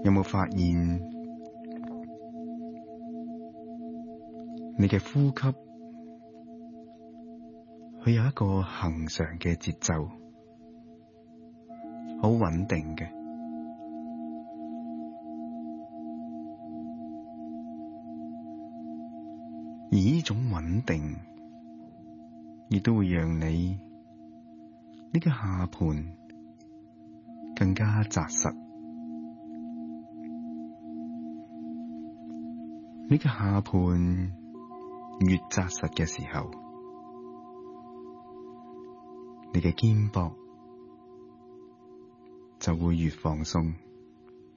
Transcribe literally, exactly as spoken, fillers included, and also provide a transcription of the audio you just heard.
有冇發現你嘅呼吸，佢有一個恒常嘅節奏，好穩定嘅。而呢種穩定，亦都會讓你呢個下盤更加紮實。呢個下盤越紮實嘅時候，你嘅肩膊就會越放鬆。